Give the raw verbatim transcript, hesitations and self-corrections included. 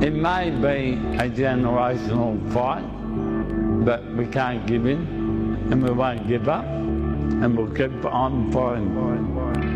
It may be a generational fight, but we can't give in, and we won't give up, and we'll keep on fighting.